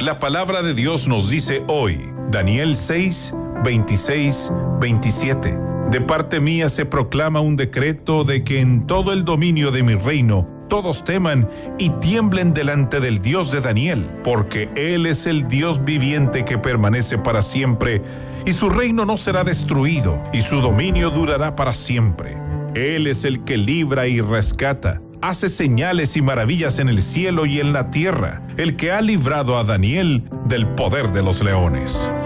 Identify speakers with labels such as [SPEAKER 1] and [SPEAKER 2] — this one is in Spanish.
[SPEAKER 1] La palabra de Dios nos dice hoy, Daniel 6, 26, 27. De parte mía se proclama un decreto de que en todo el dominio de mi reino todos teman y tiemblen delante del Dios de Daniel, porque Él es el Dios viviente que permanece para siempre, y su reino no será destruido, y su dominio durará para siempre. Él es el que libra y rescata, hace señales y maravillas en el cielo y en la tierra, el que ha librado a Daniel del poder de los leones.